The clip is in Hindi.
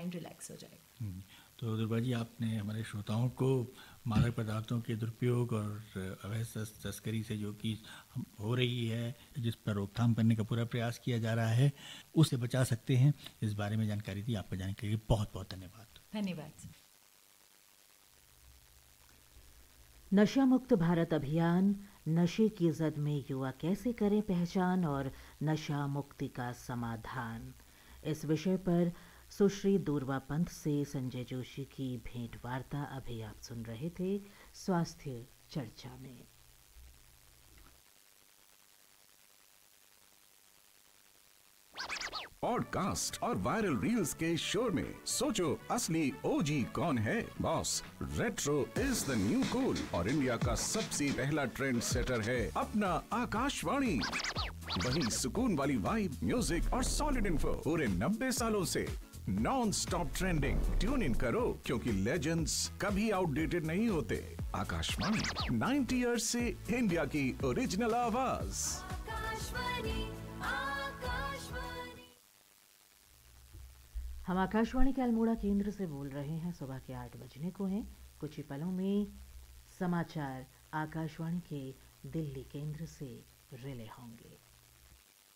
माइंड रिलैक्स हो जाएगा। तो दुर्गा जी, आपने हमारे श्रोताओं को मादक पदार्थों के दुरुपयोग और अवैध तस्करी से जो कि हो रही है, जिस पर रोकथाम करने का पूरा प्रयास किया जा रहा है, उससे बचा सकते हैं, इस बारे में जानकारी दी। आपको जानने के लिए बहुत बहुत धन्यवाद। धन्यवाद। नशा मुक्त भारत अभियान, नशे की जद में युवा कैसे करें पहचान और नशा मुक्ति का समाधान, इस विषय पर सुश्री दूरवा पंथ से संजय जोशी की भेंट वार्ता अभी आप सुन रहे थे स्वास्थ्य चर्चा में। पॉडकास्ट और वायरल रील्स के शोर में सोचो असली ओजी कौन है। Boss, retro is the new cool और इंडिया का सबसे पहला ट्रेंड सेटर है अपना आकाशवाणी। वही सुकून वाली वाइब, म्यूजिक और सॉलिड इन्फो पूरे 90 सालों से non stop trending. Tune in करो क्योंकि लेजेंड्स कभी आउटडेटेड नहीं होते। आकाशवाणी 90 इयर्स से इंडिया की ओरिजिनल आवाज। हम आकाशवाणी के अल्मोड़ा केंद्र से बोल रहे हैं। सुबह के 8 बजने को हैं। कुछ ही पलों में समाचार आकाशवाणी के दिल्ली केंद्र से रिले होंगे।